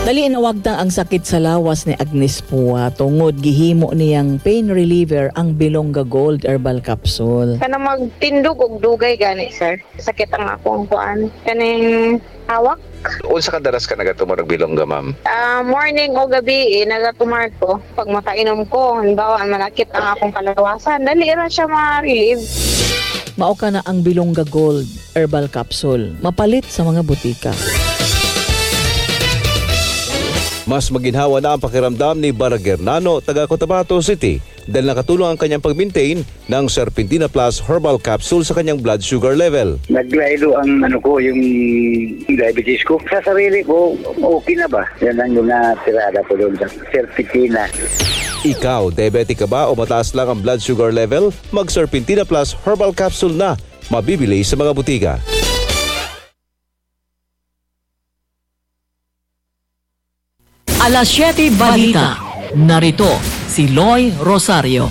Dali inawagtang ang sakit sa lawas ni Agnes Pua tungod gihimo niyang pain reliever ang Bilonga Gold Herbal Capsule. Kana magtindog og dugay gani sir. Sakit ang akong kuan. Kaning hawak. Unsa ka daras ka nagatumor og Bilonga, ma'am? Morning o gabi nagatumar ko. Pag makainom ko, halimbawa manakit ang akong kalawasan, dali ra siya ma-relieve. Mao ka na ang Bilonga Gold Herbal Capsule. Mapalit sa mga butika. Mas maginhawa na ang pakiramdam ni Baragernano, taga Cotabato City, dahil nakatulong ang kanyang pag-maintain ng Serpentina Plus Herbal Capsule sa kanyang blood sugar level. Naglaylo ang yung diabetes ko. Sa sarili ko, okay na ba? Yan ang yung tirada ko doon sa Serpentina. Ikaw, diabetic ka ba o mataas lang ang blood sugar level? Mag-Serpentina Plus Herbal Capsule na, mabibili sa mga butika. Alas 7 Balita. Narito si Loy Rosario.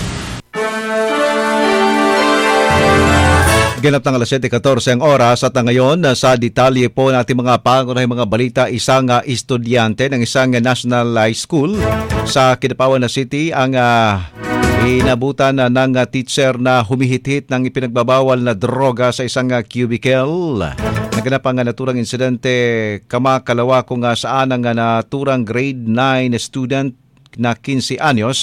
Ganap ng alas 7:14 ang oras at ngayon sa detalye po natin mga pangunahing mga balita. Isang estudyante ng isang national high school sa Kidapawan City ang inabutan ng teacher na humihit-hit ng ipinagbabawal na droga sa isang cubicle. Naganap ang naturang insidente kamakalawa kung saan ang naturang grade 9 student na 15 anyos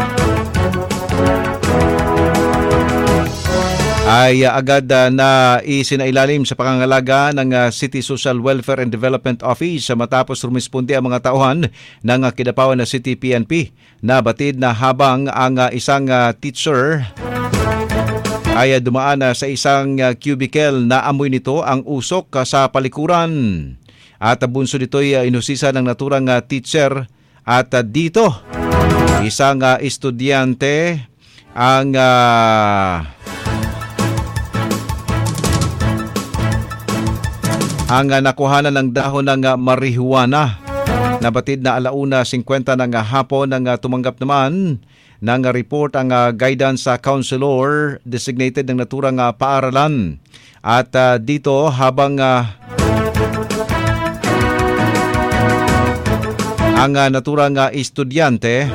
ay agad na isinailalim sa pangangalaga ng City Social Welfare and Development Office matapos rumisponde ang mga tauhan ng Kidapawan City PNP na batid na habang ang isang teacher ay dumaan sa isang cubicle na amoy nito ang usok sa palikuran. At bunso nito ay inusisa ng naturang teacher at dito isang estudyante ang nakuhanan ng dahon ng marihuana. Nabatid na 1:50 ng hapon nang tumanggap naman ng report ang guidance counselor designated ng naturang paaralan. At dito habang ang naturang estudyante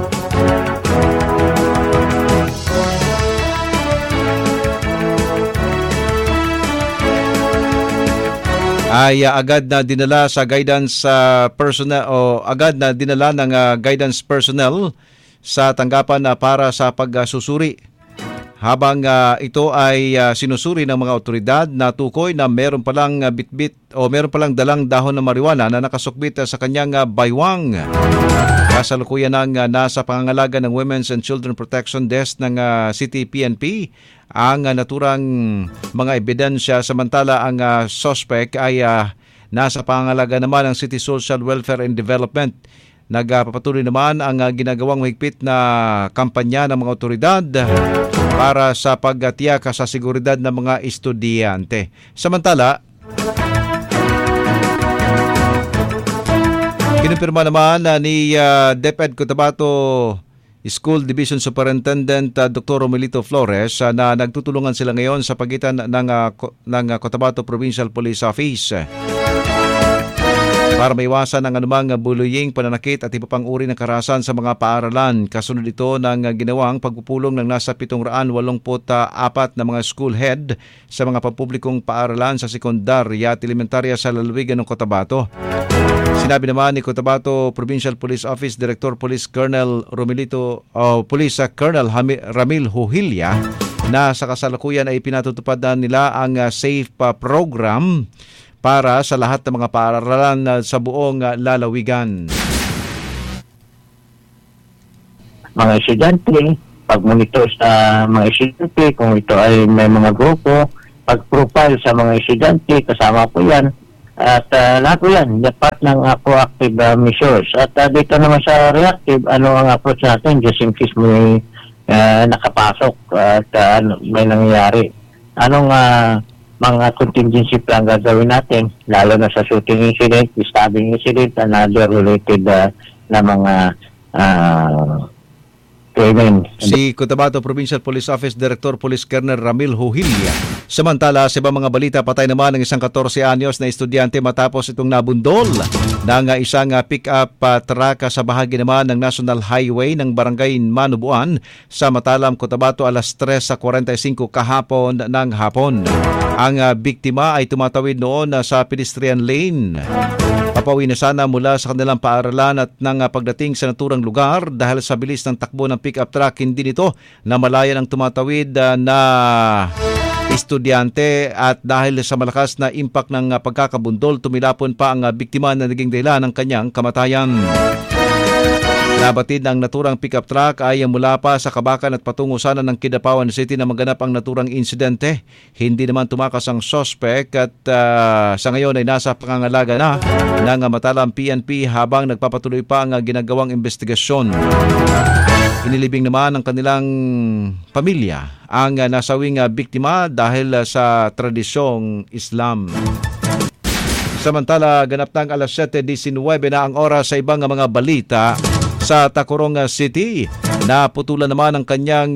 ay agad na dinala sa guidance personnel o agad na dinala ng guidance personnel sa tanggapan para sa pagsusuri. Habang ito ay sinusuri ng mga otoridad na tukoy na meron palang bitbit o meron palang dalang dahon ng marijuana na nakasukbit sa kanyang baywang. Kasalukuyan ng nasa pangangalaga ng Women's and Children Protection Desk ng City PNP ang naturang mga ebidensya, samantala ang suspect ay nasa pangangalaga naman ng City Social Welfare and Development. Nagpapatuloy naman ang ginagawang mahigpit na kampanya ng mga otoridad para sa pagtiyak sa seguridad ng mga estudyante. Samantala, kinumpirma naman ni DepEd Cotabato School Division Superintendent Dr. Romelito Flores na nagtutulungan sila ngayon sa pagitan ng Cotabato Provincial Police Office para maiwasan ang anumang bullying, pananakit at iba pang uri ng karahasan sa mga paaralan. Kasunod ito ng ginawang pagpupulong ng nasa 784 na mga school head sa mga pampublikong paaralan sa sekundarya at elementarya sa lalawigan ng Cotabato. Sinabi naman ni Cotabato Provincial Police Office Director Police Colonel Colonel Ramil Huhilya na sa kasalukuyan ay pinatutupad nila ang SAFE program para sa lahat ng mga paaralan sa buong lalawigan. Mga estudyante, pag-monitor sa mga estudyante, kung ito ay may mga grupo, pag-profile sa mga estudyante, kasama po yan. At lahat po yan, dapat ng proactive measures. At dito naman sa reactive, ano ang approach natin just in case may nakapasok at may nangyayari. Anong mga contingency plan gagawin natin, lalo na sa shooting incident, stabbing incident, and other related na mga po, amen. Si Cotabato Provincial Police Office Director Police Colonel Ramil Huhilya. Samantala, sa ibang mga balita, patay naman ng isang 14 anyos na estudyante matapos itong nabundol ng isang pick-up truck sa bahagi naman ng National Highway ng Barangay Manubuan sa Matalam, Cotabato alas 3:45 kahapon ng hapon. Ang biktima ay tumatawid noon sa pedestrian lane. Papauwi na sana mula sa kanilang paaralan at nang pagdating sa naturang lugar dahil sa bilis ng takbo ng pick-up truck, hindi nito namalayan ang tumatawid na estudyante at dahil sa malakas na impact ng pagkakabundol, tumilapon pa ang biktima na naging dahilan ng kanyang kamatayan. Nabatid ang naturang pick-up truck ay mula pa sa Kabakan at patungo sana ng Kidapawan City na maganap ang naturang insidente. Hindi naman tumakas ang suspect at sa ngayon ay nasa pangangalaga na ng Matalam PNP habang nagpapatuloy pa ang ginagawang investigasyon. Inilibing naman ng kanilang pamilya ang nasawing biktima dahil sa tradisyong Islam. Samantala, ganap ng alas 7:19 na ang oras sa ibang mga balita. Sa Tacurong City, naputulan naman ang kanyang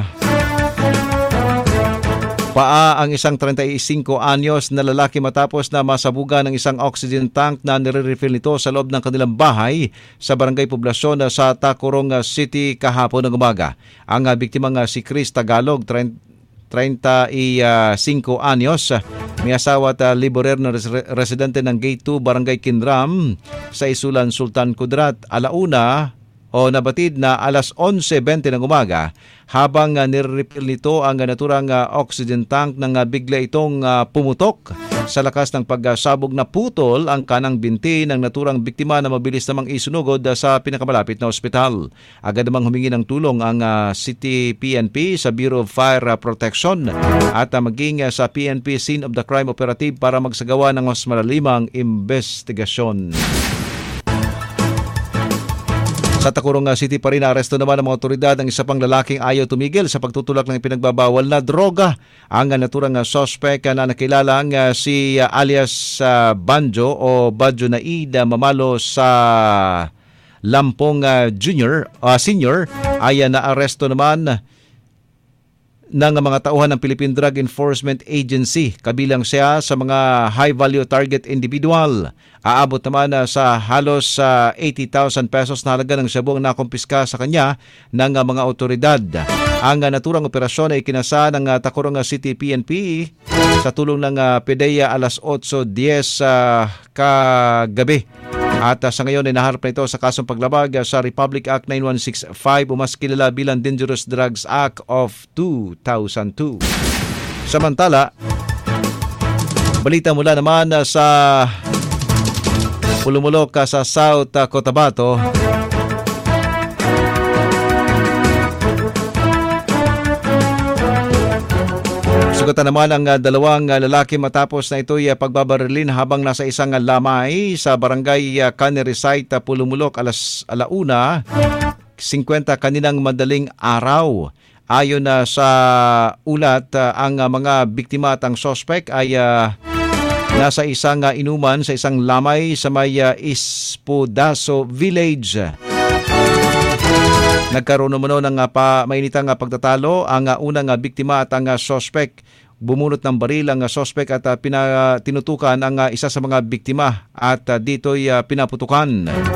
paa ang isang 35 anyos na lalaki matapos na masabugan ng isang oxygen tank na nire-refill nito sa loob ng kanilang bahay sa Barangay Poblasyon sa Tacurong City kahapon ng umaga. Ang biktimang si Chris Tagalog, 35 anyos, may asawa at liborer na residente ng Gate 2, Barangay Kinram sa Isulan, Sultan Kudarat. Alauna o nabatid na alas 11:20 ng umaga habang nire-refill nito ang naturang oxygen tank nang bigla itong pumutok. Sa lakas ng pagsabog na putol ang kanang binti ng naturang biktima na mabilis namang isunugod sa pinakamalapit na ospital. Agad namang humingi ng tulong ang City PNP sa Bureau of Fire Protection at maging sa PNP Scene of the Crime Operative para magsagawa ng mas malalimang investigasyon. Sa Tacurong City pa rin, aresto naman ng mga otoridad ang isa pang lalaking ayaw tumigil sa pagtutulak ng pinagbabawal na droga. Ang naturang suspect na nakilalang si alias Banjo o Badjo Naid Mamalo sa Lampong Senior ay naaresto naman ng mga tauhan ng Philippine Drug Enforcement Agency. Kabilang siya sa mga high-value target individual. Aabot naman sa halos 80,000 pesos na halaga ng shabu ang nakumpiska sa kanya ng mga otoridad. Ang naturang operasyon ay kinasa ng Tacurong City PNP sa tulong ng PDEA alas 8:10 kagabi. At sa ngayon ay naharap na ito sa kasong paglabag sa Republic Act 9165 o mas kilala bilang Dangerous Drugs Act of 2002. Samantala, balita mula naman sa Pulumulok sa South Cotabato. Sugatan naman ang dalawang lalaki matapos na ito'y pagbabarilin habang nasa isang lamay sa barangay Cannery Site, Pulumulok alas 1:50 kaninang madaling araw. Ayon sa ulat, ang mga biktima at ang suspect ay nasa isang inuman sa isang lamay sa may Espodaso Village. Nagkaroon naman ng mainitang pagtatalo ang unang biktima at ang suspect. Bumunot ng baril ang suspect at tinutukan ang isa sa mga biktima at dito'y pinaputukan.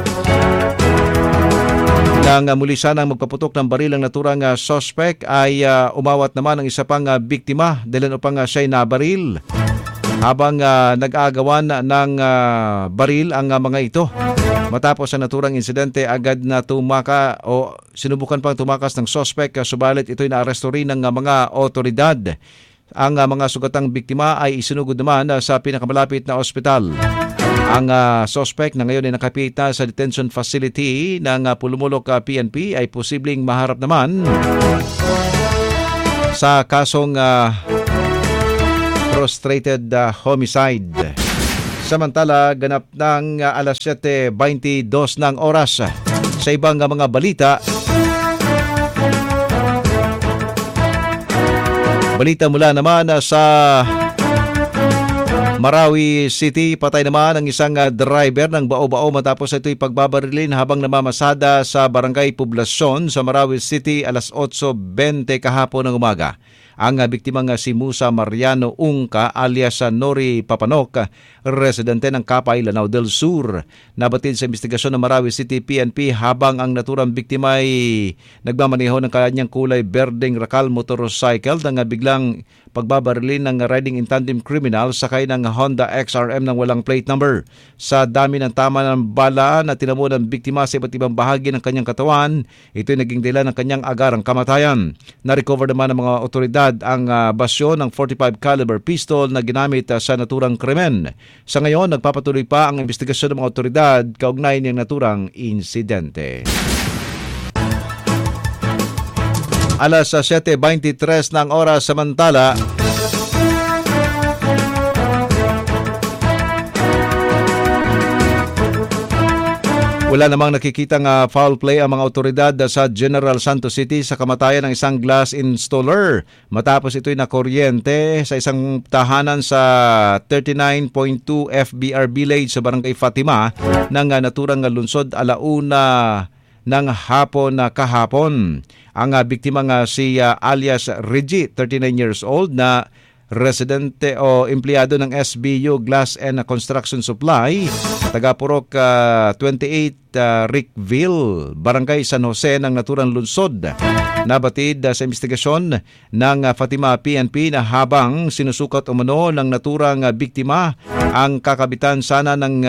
Nang muli sanang magpaputok ng baril ang naturang suspect ay umawat naman ang isa pang biktima dahil upang siya'y nabaril. Habang nag-aagawan ng baril ang mga ito. Matapos ang naturang insidente, agad na sinubukan pang tumakas ng suspect, subalit ito'y naaresto rin ng mga otoridad. Ang mga sugatang biktima ay isinugod naman sa pinakamalapit na ospital. Ang suspect na ngayon ay nakapit na sa detention facility ng Pulumulok PNP ay posibleng maharap naman sa kasong frustrated homicide. Samantala, ganap ng alas 7:22 ng oras. Sa ibang mga balita, balita mula naman sa Marawi City, patay naman ang isang driver ng bao-bao matapos ito'y pagbabarilin habang namamasada sa barangay Poblasyon sa Marawi City alas 8:20 kahapon ng umaga. Ang biktimang si Musa Mariano Ungka alias Nori Papanok, residente ng Kapay, Lanao del Sur. Nabatid sa investigasyon ng Marawi City PNP habang ang naturang biktima ay nagmamaneho ng kanyang kulay berdeng Rakal motorcycle nang biglang pagbabarilin ng riding in tandem criminal sakay ng Honda XRM ng walang plate number. Sa dami ng tama ng bala na tinamo ng biktima sa iba't ibang bahagi ng kanyang katawan, ito'y naging dahilan ng kanyang agarang kamatayan. Na-recover naman ng mga otoridad ang basyo ng 45 caliber pistol na ginamit sa naturang krimen. Sa ngayon, nagpapatuloy pa ang investigasyon ng mga otoridad kaugnay niyang naturang insidente. Alas 7:23 ng oras samantala. Wala namang nakikitang foul play ang mga otoridad sa General Santos City sa kamatayan ng isang glass installer matapos ito'y nakuryente sa isang tahanan sa 39.2 FBR Village sa Barangay Fatima ng naturang lungsod alauna ng hapon na kahapon. Ang biktima nga si alias Reggie, 39 years old na residente o empleyado ng SBU Glass and Construction Supply, taga Purok 28 Rickville, Barangay San Jose ng naturang lungsod. Nabatid sa investigasyon ng Fatima PNP na habang sinusukat umano ng naturang biktima ang kakabitan sana ng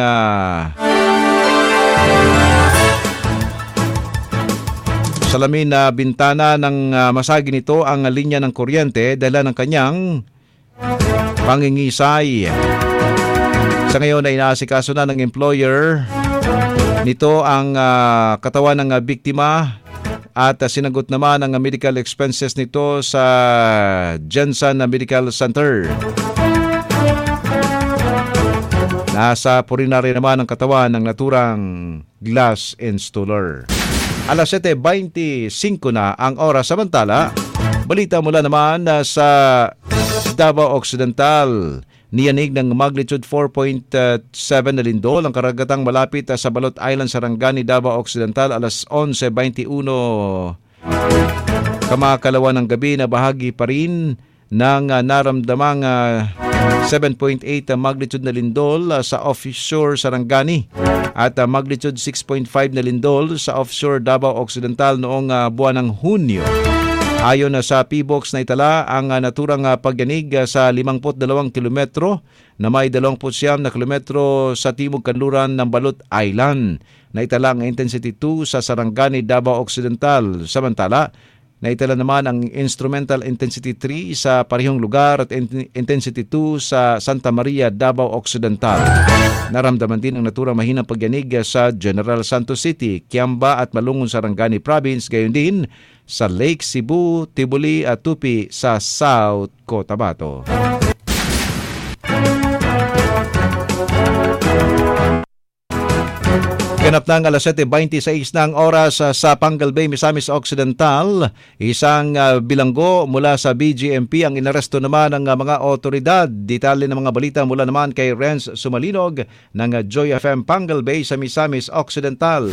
salamin na bintana ng masagi nito ang linya ng kuryente dahil ng kanyang pangingisay. Sa ngayon ay inaasikaso na ng employer nito ang katawan ng biktima at sinagot naman ang medical expenses nito sa Jensen Medical Center. Nasa purinary naman ang katawan ng naturang glass installer. Alas 7:25 na ang oras. Samantala, balita mula naman sa Davao Occidental. Niyanig ng magnitude 4.7 na lindol ang karagatang malapit sa Balot Island, Sarangani, Davao Occidental alas 11:21 kamakalawa ng gabi na bahagi pa rin ng naramdamang 7.8 magnitude na lindol sa offshore Sarangani at magnitude 6.5 na lindol sa offshore Davao Occidental noong buwan ng Hunyo. Ayon sa PBOX na itala ang naturang pagyanig sa 52 kilometro na may 29 na kilometro sa timog kanluran ng Balot Island. Naitala ang intensity 2 sa Sarangani, Davao Occidental. Samantala, naitala naman ang instrumental intensity 3 sa parehong lugar at intensity 2 sa Santa Maria, Davao Occidental. Naramdaman din ang naturang mahinang pagyanig sa General Santos City, Kiamba at Malungon, Sarangani Province, gayon din sa Lake Cebu, Tibuli at Tupi sa South Cotabato. Ganap ng alas 7:26 ng oras sa Pangal Bay, Misamis Occidental. Isang bilanggo mula sa BGMP ang inaresto naman ng mga otoridad. Detalye ng mga balita mula naman kay Renz Sumalinog ng Joy FM Pangal Bay sa Misamis Occidental.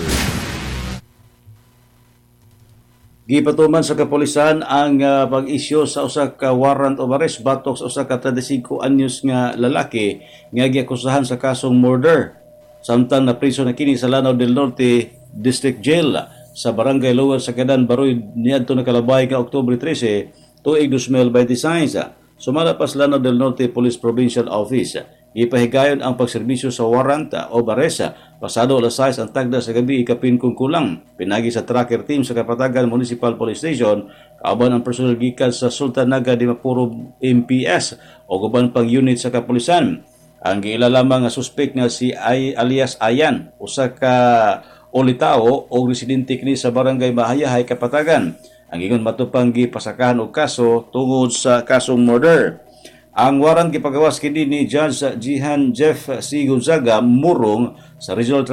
Gipatuman sa kapulisan ang pag-isyu sa usa ka warrant of arrest batok sa usa ka 35 anyos nga lalaki nga giakusahan sa kasong murder. Samtang napriso na kini sa Lanao del Norte District Jail sa Barangay Lower sa Cadan, Baroy niadto na kalabay ka Oktubre 13, tuig 2026. Sumalapas Lanao del Norte Police Provincial Office. Ipahigayon ang pagserbisyo sa warrant o baresa pasado alas 6 ang tagda sa gabi ikapin kung kulang. Pinagi sa tracker team sa Kapatagan Municipal Police Station, kauban ang personal gikan sa Sultan Naga di Mapuro MPS o guban pang unit sa kapulisan. Ang giilalamang nga suspect nga si alias Ayan, usa ka olitao o residente kini sa Barangay Mahayahay, Kapatagan. Ang ingon matupang gipasakahan og kaso tungod sa kasong murder. Ang warrant gipagawas kini ni Judge Jihan Jeff C. Gonzaga Murong sa Regional